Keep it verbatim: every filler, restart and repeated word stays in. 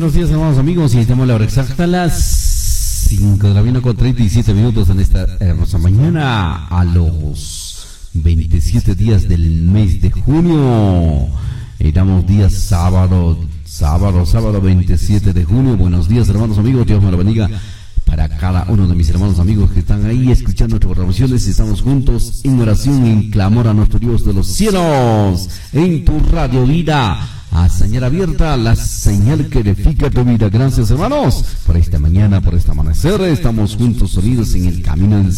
buenos días, hermanos amigos. Y estamos a la hora exacta a las cinco de la mañana con treinta y siete minutos en esta hermosa mañana, a los veintisiete días del mes de junio. Estamos día sábado, sábado, sábado veintisiete de junio. Buenos días, hermanos amigos. Dios me lo bendiga para cada uno de mis hermanos amigos que están ahí escuchando nuestras programaciones. Estamos juntos en oración y en clamor a nuestro Dios de los cielos, en tu Radio Vida, a señal abierta, la señal que edifica tu vida. Gracias, hermanos, por esta mañana, por este amanecer. Estamos juntos unidos en el camino del